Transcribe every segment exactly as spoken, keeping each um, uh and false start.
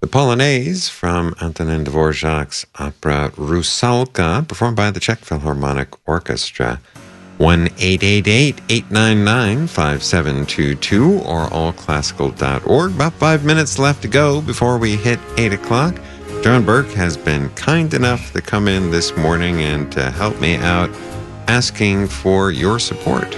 The Polonaise from Antonin Dvorak's opera Rusalka, performed by the Czech Philharmonic Orchestra. one eight eight eight, eight nine nine, five seven two two or all classical dot org. About five minutes left to go before we hit eight o'clock. John Burke has been kind enough to come in this morning and to help me out, asking for your support.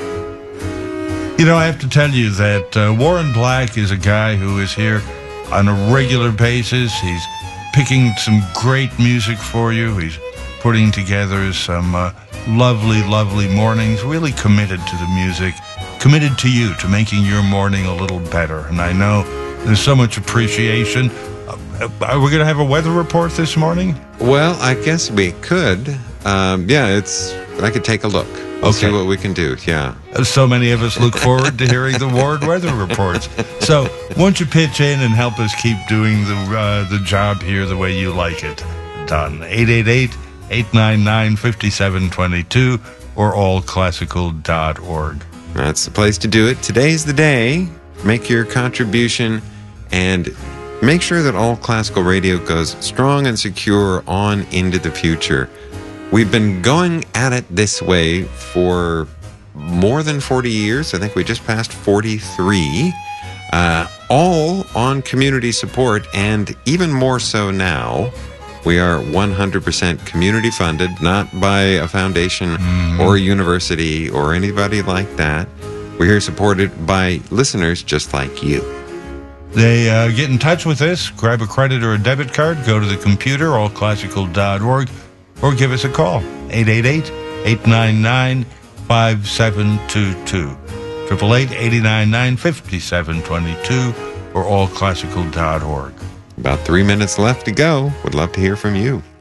You know, I have to tell you that uh, Warren Black is a guy who is here on a regular basis. He's picking some great music for you. He's putting together some uh, lovely, lovely mornings, really committed to the music, committed to you, to making your morning a little better. And I know there's so much appreciation. Uh, are we going to have a weather report this morning? Well, I guess we could. Um, yeah, it's. I could take a look. We'll Okay. see what we can do. Yeah. So many of us look forward to hearing the Warren weather reports. So, won't you pitch in and help us keep doing the uh, the job here the way you like it done? eight eight eight, eight nine nine, five seven two two or all classical dot org. That's the place to do it. Today's the day. Make your contribution and make sure that All Classical Radio goes strong and secure on into the future. We've been going at it this way for more than forty years. I think we just passed forty-three. Uh, all on community support, and even more so now. We are one hundred percent community funded, not by a foundation mm-hmm. or a university or anybody like that. We're here supported by listeners just like you. They uh, get in touch with us, grab a credit or a debit card, go to the computer, all classical dot org, or give us a call, eight eight eight, eight nine nine, five seven two two, eight eight eight, eight nine nine, five seven two two, or all classical dot org. About three minutes left to go. Would love to hear from you.